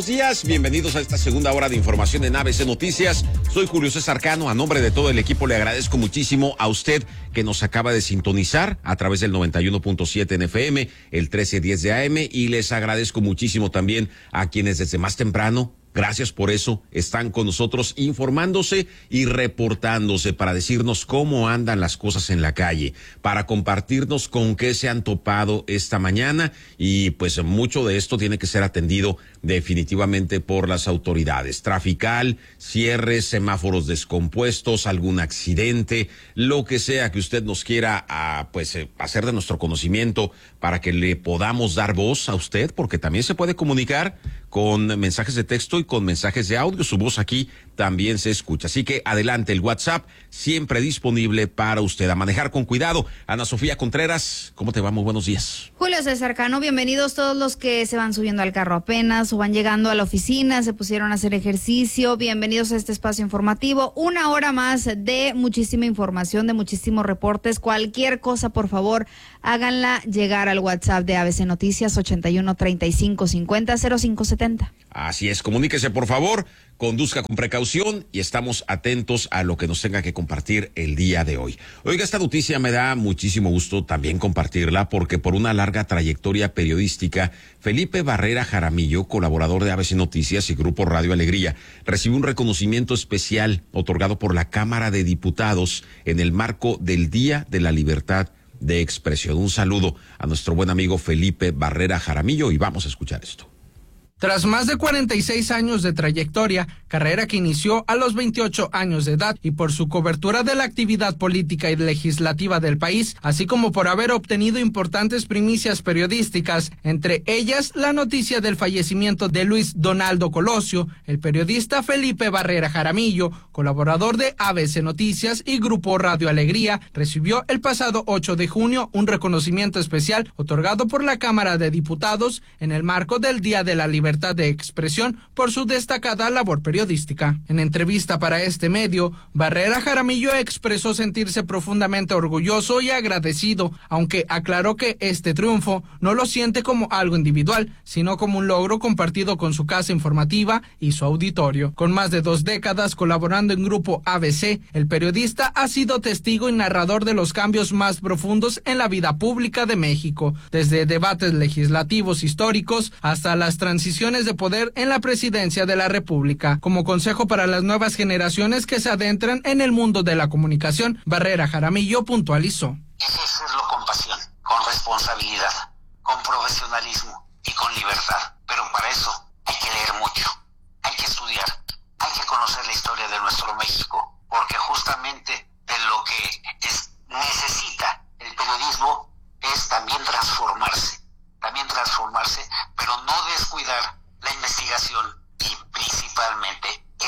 Buenos días, bienvenidos a esta segunda hora de información en ABC Noticias. Soy Julio César Cano, a nombre de todo el equipo le agradezco muchísimo a usted que nos acaba de sintonizar a través del 91.7 en FM, el 1310 de AM, y les agradezco muchísimo también a quienes desde más temprano, gracias por eso, están con nosotros informándose y reportándose para decirnos cómo andan las cosas en la calle, para compartirnos con qué se han topado esta mañana, y pues mucho de esto tiene que ser atendido definitivamente por las autoridades. Trafical, cierres, semáforos descompuestos, algún accidente, lo que sea que usted nos quiera hacer de nuestro conocimiento para que le podamos dar voz a usted, porque también se puede comunicar con mensajes de texto y con mensajes de audio. Su voz aquí también se escucha. Así que adelante, el WhatsApp siempre disponible para usted. A manejar con cuidado. Ana Sofía Contreras, ¿cómo te va? Muy buenos días. Julio César Cano, bienvenidos todos los que se van subiendo al carro apenas o van llegando a la oficina, se pusieron a hacer ejercicio. Bienvenidos a este espacio informativo. Una hora más de muchísima información, de muchísimos reportes. Cualquier cosa, por favor, háganla llegar al WhatsApp de ABC Noticias 81 35 50 05 70. Así es, comuníquese por favor, conduzca con precaución y estamos atentos a lo que nos tenga que compartir el día de hoy. Oiga, esta noticia me da muchísimo gusto también compartirla porque por una larga trayectoria periodística, Felipe Barrera Jaramillo, colaborador de ABC Noticias y Grupo Radio Alegría, recibió un reconocimiento especial otorgado por la Cámara de Diputados en el marco del Día de la Libertad de Expresión. Un saludo a nuestro buen amigo Felipe Barrera Jaramillo y vamos a escuchar esto. Tras más de 46 años de trayectoria, carrera que inició a los 28 años de edad, y por su cobertura de la actividad política y legislativa del país, así como por haber obtenido importantes primicias periodísticas, entre ellas la noticia del fallecimiento de Luis Donaldo Colosio, el periodista Felipe Barrera Jaramillo, colaborador de ABC Noticias y Grupo Radio Alegría, recibió el pasado 8 de junio un reconocimiento especial otorgado por la Cámara de Diputados en el marco del Día de la Libertad de Expresión por su destacada labor periodística. En entrevista para este medio, Barrera Jaramillo expresó sentirse profundamente orgulloso y agradecido, aunque aclaró que este triunfo no lo siente como algo individual, sino como un logro compartido con su casa informativa y su auditorio. Con más de 2 décadas colaborando en Grupo ABC, el periodista ha sido testigo y narrador de los cambios más profundos en la vida pública de México, desde debates legislativos históricos hasta las transiciones de poder en la presidencia de la República. Como consejo para las nuevas generaciones que se adentran en el mundo de la comunicación, Barrera Jaramillo puntualizó. Ejercerlo con pasión, con responsabilidad, con profesionalismo y con libertad. Pero para eso hay que leer mucho, hay que estudiar, hay que conocer la historia de nuestro México, porque justamente de lo que necesita el periodismo es también transformarse, pero no descuidar la investigación y principalmente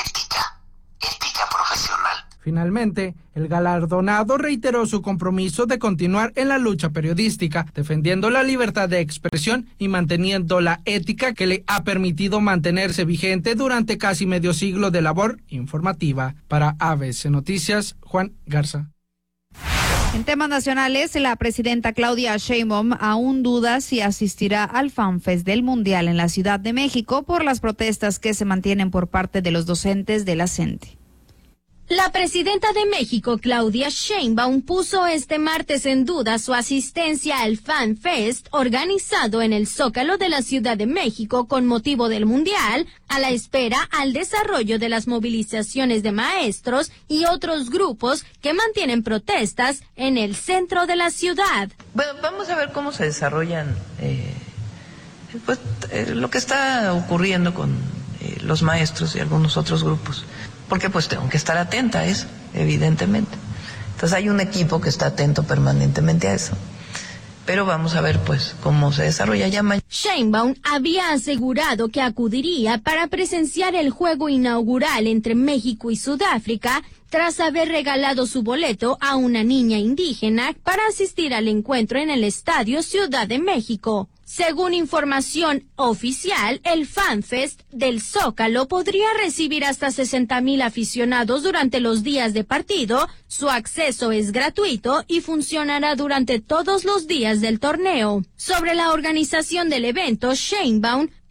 ética profesional. Finalmente, el galardonado reiteró su compromiso de continuar en la lucha periodística, defendiendo la libertad de expresión y manteniendo la ética que le ha permitido mantenerse vigente durante casi medio siglo de labor informativa. Para ABC Noticias, Juan Garza. En temas nacionales, la presidenta Claudia Sheinbaum aún duda si asistirá al FanFest del Mundial en la Ciudad de México por las protestas que se mantienen por parte de los docentes de la CENTE. La presidenta de México, Claudia Sheinbaum, puso este martes en duda su asistencia al FanFest organizado en el Zócalo de la Ciudad de México con motivo del Mundial, a la espera al desarrollo de las movilizaciones de maestros y otros grupos que mantienen protestas en el centro de la ciudad. Bueno, vamos a ver cómo se desarrollan lo que está ocurriendo con los maestros y algunos otros grupos. Porque pues tengo que estar atenta a eso, evidentemente. Entonces hay un equipo que está atento permanentemente a eso. Pero vamos a ver pues cómo se desarrolla ya mañana. Sheinbaum había asegurado que acudiría para presenciar el juego inaugural entre México y Sudáfrica tras haber regalado su boleto a una niña indígena para asistir al encuentro en el Estadio Ciudad de México. Según información oficial, el FanFest del Zócalo podría recibir hasta 60,000 aficionados durante los días de partido. Su acceso es gratuito y funcionará durante todos los días del torneo. Sobre la organización del evento, Sheinbaum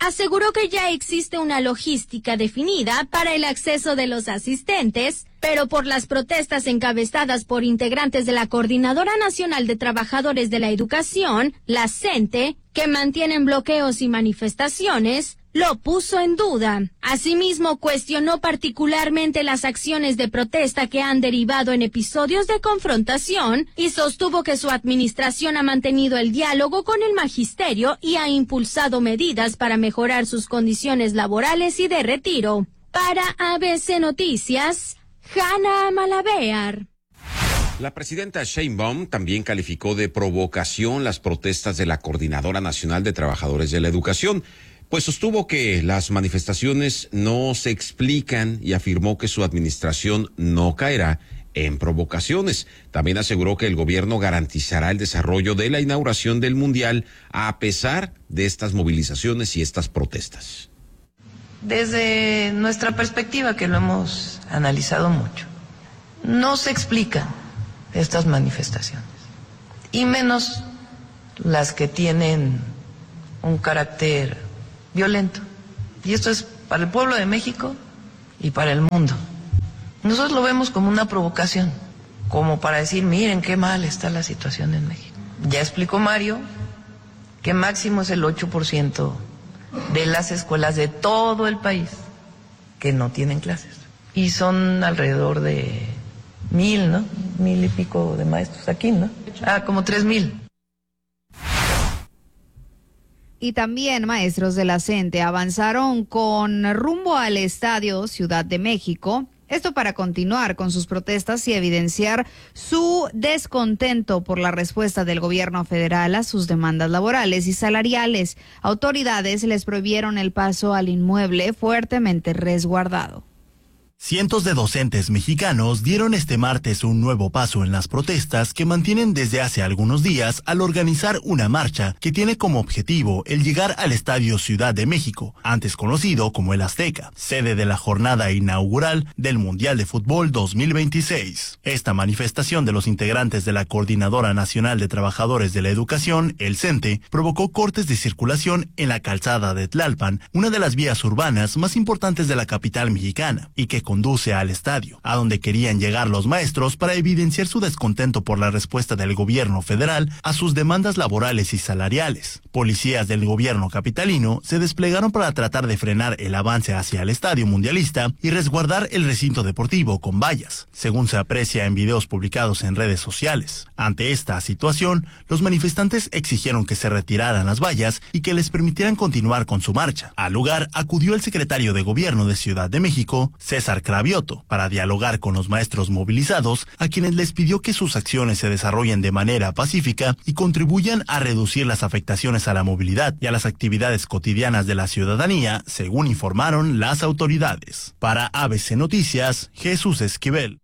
aseguró que ya existe una logística definida para el acceso de los asistentes, pero por las protestas encabezadas por integrantes de la Coordinadora Nacional de Trabajadores de la Educación, la CENTE, que mantienen bloqueos y manifestaciones, lo puso en duda. Asimismo, cuestionó particularmente las acciones de protesta que han derivado en episodios de confrontación y sostuvo que su administración ha mantenido el diálogo con el magisterio y ha impulsado medidas para mejorar sus condiciones laborales y de retiro. Para ABC Noticias, Hanna Malabear. La presidenta Sheinbaum también calificó de provocación las protestas de la Coordinadora Nacional de Trabajadores de la Educación, pues sostuvo que las manifestaciones no se explican y afirmó que su administración no caerá en provocaciones. También aseguró que el gobierno garantizará el desarrollo de la inauguración del Mundial a pesar de estas movilizaciones y estas protestas. Desde nuestra perspectiva, que lo hemos analizado mucho, no se explican estas manifestaciones, y menos las que tienen un carácter violento. Y esto es para el pueblo de México y para el mundo. Nosotros lo vemos como una provocación, como para decir, miren qué mal está la situación en México. Ya explicó Mario que máximo es el 8% de las escuelas de todo el país que no tienen clases. Y son alrededor de 1,000, ¿no? 1,000 y pico de maestros aquí, ¿no? Como 3,000. Y también maestros de la CENTE avanzaron con rumbo al Estadio Ciudad de México. Esto para continuar con sus protestas y evidenciar su descontento por la respuesta del gobierno federal a sus demandas laborales y salariales. Autoridades les prohibieron el paso al inmueble fuertemente resguardado. Cientos de docentes mexicanos dieron este martes un nuevo paso en las protestas que mantienen desde hace algunos días al organizar una marcha que tiene como objetivo el llegar al Estadio Ciudad de México, antes conocido como el Azteca, sede de la jornada inaugural del Mundial de Fútbol 2026. Esta manifestación de los integrantes de la Coordinadora Nacional de Trabajadores de la Educación, el CENTE, provocó cortes de circulación en la calzada de Tlalpan, una de las vías urbanas más importantes de la capital mexicana, y que conduce al estadio, a donde querían llegar los maestros para evidenciar su descontento por la respuesta del gobierno federal a sus demandas laborales y salariales. Policías del gobierno capitalino se desplegaron para tratar de frenar el avance hacia el estadio mundialista y resguardar el recinto deportivo con vallas, según se aprecia en videos publicados en redes sociales. Ante esta situación, los manifestantes exigieron que se retiraran las vallas y que les permitieran continuar con su marcha. Al lugar acudió el secretario de Gobierno de Ciudad de México, César Cravioto, para dialogar con los maestros movilizados, a quienes les pidió que sus acciones se desarrollen de manera pacífica y contribuyan a reducir las afectaciones a la movilidad y a las actividades cotidianas de la ciudadanía, según informaron las autoridades. Para ABC Noticias, Jesús Esquivel.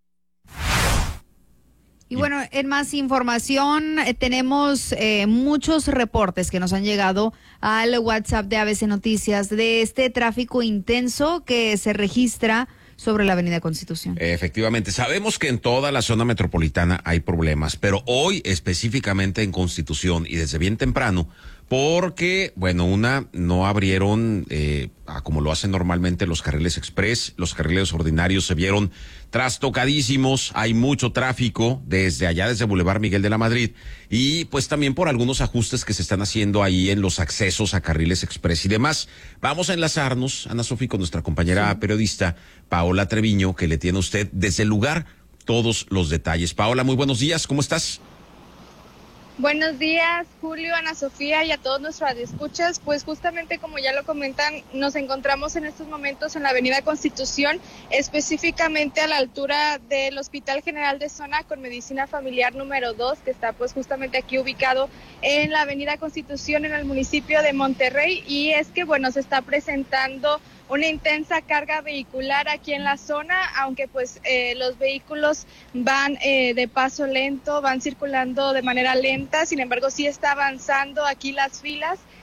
Y bueno, en más información, tenemos muchos reportes que nos han llegado al WhatsApp de ABC Noticias de este tráfico intenso que se registra sobre la Avenida Constitución. Efectivamente, sabemos que en toda la zona metropolitana hay problemas, pero hoy específicamente en Constitución y desde bien temprano, porque, bueno, no abrieron, como lo hacen normalmente los carriles express, los carriles ordinarios se vieron trastocadísimos, hay mucho tráfico desde Boulevard Miguel de la Madrid y pues también por algunos ajustes que se están haciendo ahí en los accesos a carriles express y demás. Vamos a enlazarnos, Ana Sofía, con nuestra compañera periodista Paola Treviño, que le tiene a usted desde el lugar todos los detalles. Paola, muy buenos días, ¿cómo estás? Buenos días, Julio, Ana Sofía y a todos nuestros radioescuchas. Pues justamente como ya lo comentan, nos encontramos en estos momentos en la Avenida Constitución, específicamente a la altura del Hospital General de Zona con Medicina Familiar número 2, que está pues justamente aquí ubicado en la Avenida Constitución en el municipio de Monterrey. Y es que bueno, se está presentando una intensa carga vehicular aquí en la zona, aunque pues los vehículos van de paso lento, van circulando de manera lenta, sin embargo sí está avanzando aquí las filas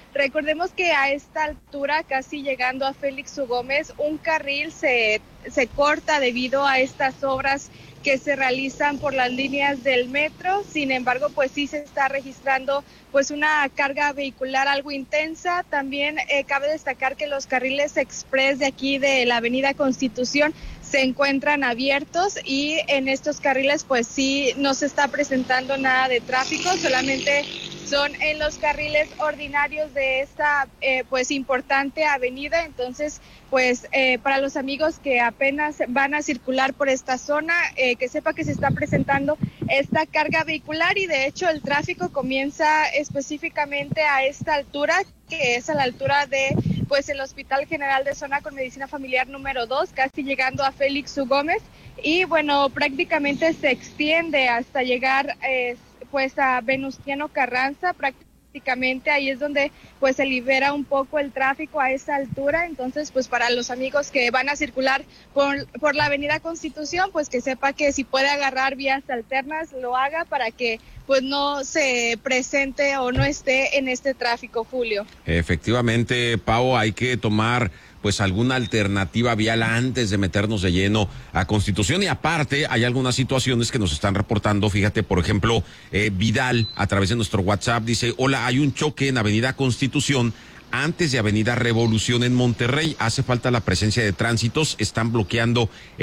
Recordemos que a esta altura, casi llegando a Félix U. Gómez, un carril se corta debido a estas obras que se realizan por las líneas del metro. Sin embargo, pues sí se está registrando pues una carga vehicular algo intensa. También cabe destacar que los carriles express de aquí de la Avenida Constitución se encuentran abiertos y en estos carriles pues sí no se está presentando nada de tráfico, solamente son en los carriles ordinarios de esta pues importante avenida. Entonces pues para los amigos que apenas van a circular por esta zona, que sepa que se está presentando esta carga vehicular y de hecho el tráfico comienza específicamente a esta altura, que es a la altura de pues el Hospital General de Zona con Medicina Familiar número 2, casi llegando a Félix U. Gómez, y bueno, prácticamente se extiende hasta llegar pues a Venustiano Carranza. Prácticamente ahí es donde pues se libera un poco el tráfico a esa altura. Entonces pues para los amigos que van a circular por la Avenida Constitución, pues que sepa que si puede agarrar vías alternas lo haga para que pues no se presente o no esté en este tráfico, Julio. Efectivamente, Pau, hay que tomar pues alguna alternativa vial antes de meternos de lleno a Constitución. Y aparte, hay algunas situaciones que nos están reportando. Fíjate, por ejemplo, Vidal, a través de nuestro WhatsApp, dice: hola, hay un choque en Avenida Constitución antes de Avenida Revolución en Monterrey. Hace falta la presencia de tránsitos, están bloqueando